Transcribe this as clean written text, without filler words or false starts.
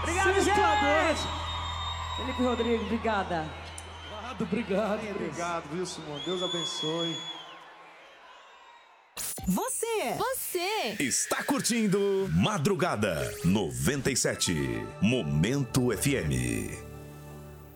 Obrigado, gente! Felipe Rodrigo, obrigada. Obrigado. Obrigado, viu, Simone? Deus abençoe. Você Está curtindo Madrugada 97, Momento FM.